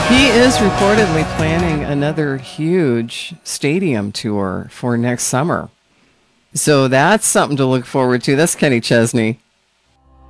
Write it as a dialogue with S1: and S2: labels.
S1: He is reportedly planning another huge stadium tour for next summer. So that's something to look forward to. That's Kenny Chesney.